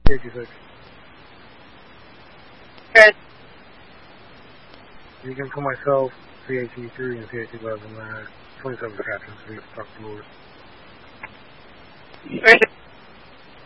86. Good. You can call myself, CHE3 and CH11, 27 captains, we have to talk to Lord. Where's it?